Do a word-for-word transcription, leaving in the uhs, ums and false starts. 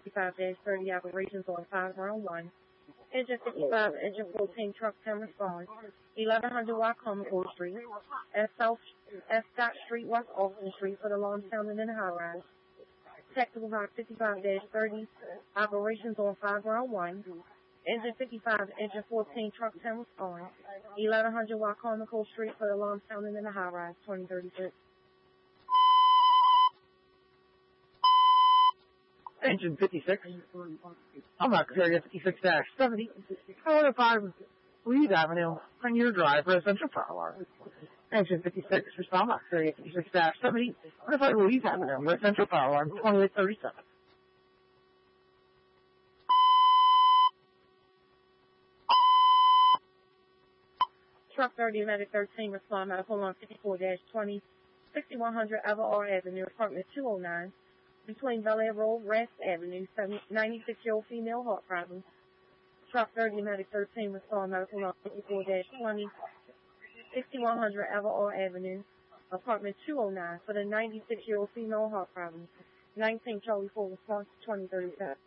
fifty-five thirty operations on five round one. Engine fifty-five, Engine fourteen, truck ten response. eleven hundred Wycomico Street, S. South, S. Scott Street, West Austin Street for the alarm sounding in the high rise. Technical Route fifty-five thirty, operations on five round one. Engine fifty-five, Engine fourteen, truck ten response. eleven hundred Wycomico Street for the alarm sounding in the high rise, twenty thirty-six. Engine fifty-six. I'm not area fifty-six seventy. Colorado five, Louise Avenue, Pioneer Drive, Residential Fire Alarm. Engine fifty-six, respond box area fifty-six seventy. Colorado Louise Avenue, Residential Fire Alarm, twenty-eight thirty-seven. Truck thirty, Medic thirteen, respond medical on fifty-four twenty, sixty-one hundred Everard Avenue, apartment two oh nine. Between Bel Air Road, Rest Avenue, ninety-six-year-old female heart problem. Truck thirty, Medic thirteen, respond medical on fifty-four twenty, sixty-one hundred Everard Avenue, apartment two oh nine for the ninety-six-year-old female heart problem. nineteen Charlie four, response twenty thirty-seven.